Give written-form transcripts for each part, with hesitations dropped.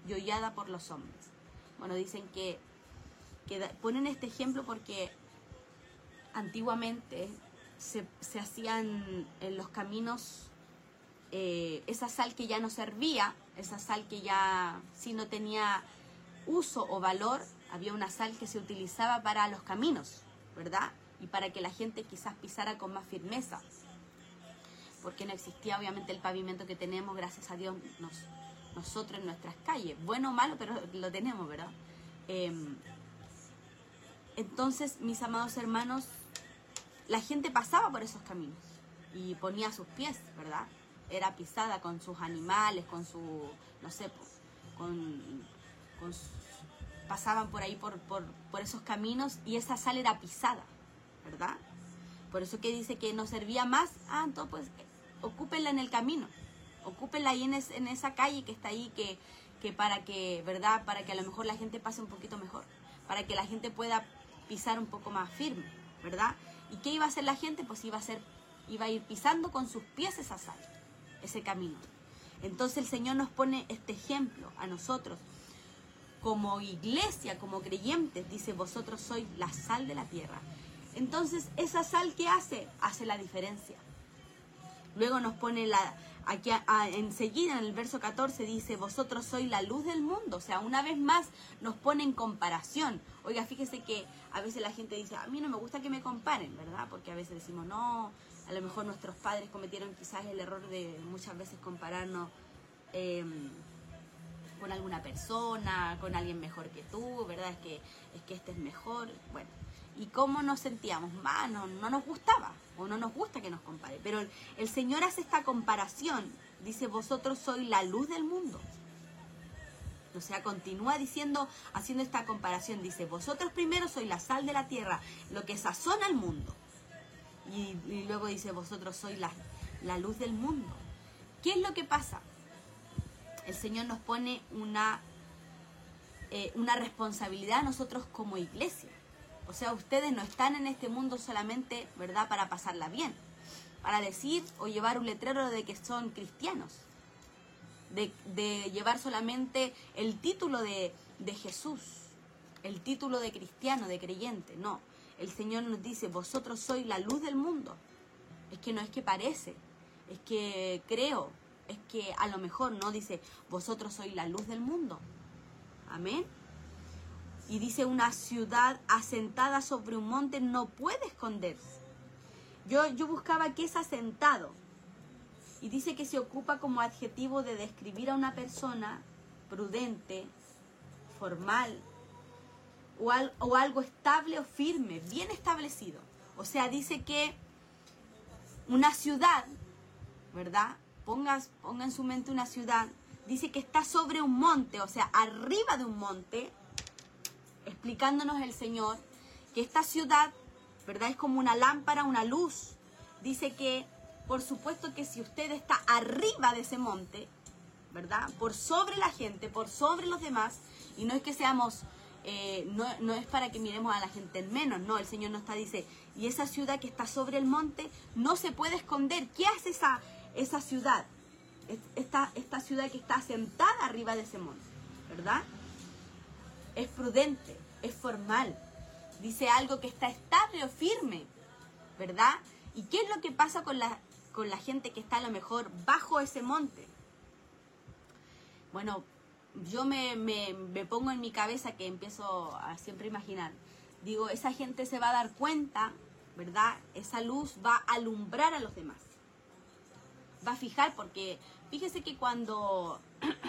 y hollada por los hombres. Bueno, dicen que ponen este ejemplo porque antiguamente se hacían en los caminos esa sal que ya no servía, esa sal que ya sí no tenía uso o valor. Había una sal que se utilizaba para los caminos, ¿verdad? Y para que la gente quizás pisara con más firmeza, porque no existía obviamente el pavimento que tenemos, gracias a Dios, nosotros en nuestras calles, bueno o malo, pero lo tenemos, ¿verdad? Entonces, mis amados hermanos, la gente pasaba por esos caminos y ponía sus pies, ¿verdad? Era pisada con sus animales, con su, no sé, pasaban por ahí por esos caminos y esa sal era pisada, ¿verdad? Por eso que dice que no servía más. Entonces pues ocúpenla en el camino, ocúpenla ahí en esa calle que está ahí, que para que, ¿verdad? Para que a lo mejor la gente pase un poquito mejor, para que la gente pueda pisar un poco más firme, ¿verdad? ¿Y qué iba a hacer la gente? Pues iba a ir pisando con sus pies esa sal, ese camino. Entonces el Señor nos pone este ejemplo a nosotros como iglesia, como creyentes. Dice, vosotros sois la sal de la tierra. Entonces, esa sal, ¿qué hace? Hace la diferencia. Luego nos pone aquí enseguida en el verso 14 dice, vosotros sois la luz del mundo. O sea, una vez más nos pone en comparación. Oiga, fíjese que a veces la gente dice, a mí no me gusta que me comparen, ¿verdad? Porque a veces decimos, no, a lo mejor nuestros padres cometieron quizás el error de muchas veces compararnos con alguna persona, con alguien mejor que tú, ¿verdad? Es que este es mejor. Bueno, ¿y cómo nos sentíamos? No nos gustaba, o no nos gusta que nos compare. Pero el Señor hace esta comparación. Dice, vosotros sois la luz del mundo. O sea, continúa diciendo, haciendo esta comparación. Dice, vosotros primero sois la sal de la tierra, lo que sazona el mundo. Y luego dice, vosotros sois la luz del mundo. ¿Qué es lo que pasa? El Señor nos pone una responsabilidad a nosotros como iglesia. O sea, ustedes no están en este mundo solamente, ¿verdad?, para pasarla bien, para decir o llevar un letrero de que son cristianos, de llevar solamente el título de Jesús, el título de cristiano, de creyente. No, el Señor nos dice, vosotros sois la luz del mundo. Es que no es que parece, es que creo, es que a lo mejor no, dice, vosotros sois la luz del mundo. Amén. Y dice, una ciudad asentada sobre un monte no puede esconderse. Yo buscaba qué es asentado. Y dice que se ocupa como adjetivo de describir a una persona prudente, formal, o algo estable o firme, bien establecido. O sea, dice que una ciudad, ¿verdad? Ponga en su mente una ciudad. Dice que está sobre un monte, o sea, arriba de un monte, explicándonos el Señor que esta ciudad, ¿verdad?, es como una lámpara, una luz. Dice que, por supuesto que si usted está arriba de ese monte, ¿verdad?, por sobre la gente, por sobre los demás, y no es que seamos, no es para que miremos a la gente en menos, no, el Señor nos dice, y esa ciudad que está sobre el monte no se puede esconder. ¿Qué hace esa ciudad? Esta ciudad que está sentada arriba de ese monte, ¿verdad? Es prudente, es formal, dice algo que está estable o firme, ¿verdad? ¿Y qué es lo que pasa con la gente que está a lo mejor bajo ese monte? Bueno, yo me pongo en mi cabeza que empiezo a siempre imaginar. Digo, esa gente se va a dar cuenta, ¿verdad? Esa luz va a alumbrar a los demás. Va a fijar, porque fíjese que cuando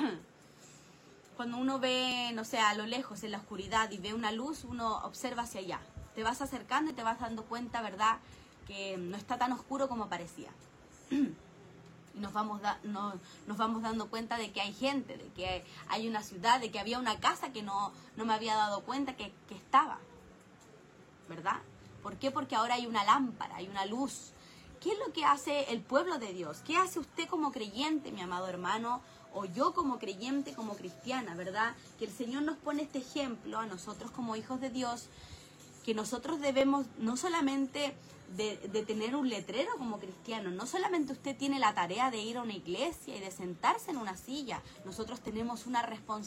uno ve, no sé, a lo lejos en la oscuridad y ve una luz, uno observa hacia allá. Te vas acercando y te vas dando cuenta, ¿verdad?, que no está tan oscuro como parecía. Y nos vamos dando cuenta de que hay gente, de que hay una ciudad, de que había una casa que no me había dado cuenta que estaba, ¿verdad? ¿Por qué? Porque ahora hay una lámpara, hay una luz. ¿Qué es lo que hace el pueblo de Dios? ¿Qué hace usted como creyente, mi amado hermano? O yo como creyente, como cristiana, ¿verdad? Que el Señor nos pone este ejemplo a nosotros como hijos de Dios, que nosotros debemos no solamente de tener un letrero como cristiano, no solamente usted tiene la tarea de ir a una iglesia y de sentarse en una silla, nosotros tenemos una responsabilidad